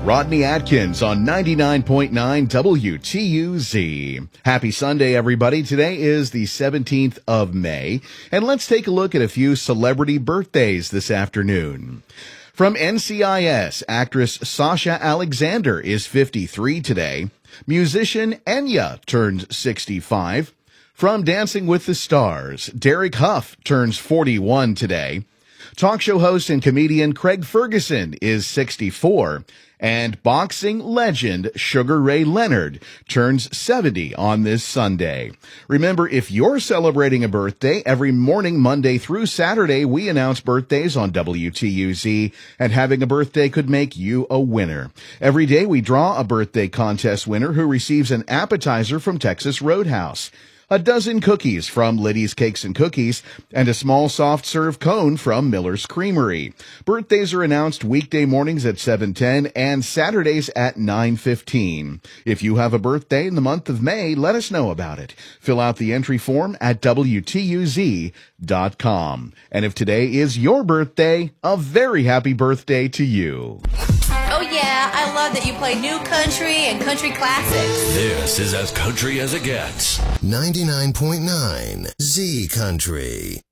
Rodney Atkins on 99.9 WTUZ. Happy Sunday, everybody. Today is the 17th of May, and let's take a look at a few celebrity birthdays this afternoon. From NCIS, actress Sasha Alexander is 53 today. Musician Enya turns 65. From Dancing with the Stars, Derek Huff turns 41 today. Talk show host and comedian Craig Ferguson is 64. And boxing legend Sugar Ray Leonard turns 70 on this Sunday. Remember, if you're celebrating a birthday, every morning, Monday through Saturday, we announce birthdays on WTUZ, and having a birthday could make you a winner. Every day, we draw a birthday contest winner who receives an appetizer from Texas Roadhouse, a dozen cookies from Liddy's Cakes and Cookies, and a small soft serve cone from Miller's Creamery. Birthdays are announced weekday mornings at 7:10 and Saturdays at 9:15. If you have a birthday in the month of May, let us know about it. Fill out the entry form at WTUZ.com. And if today is your birthday, a very happy birthday to you. Oh yeah, I love that you play new country and country classics. This is as country as it gets. 99.9 Z Country.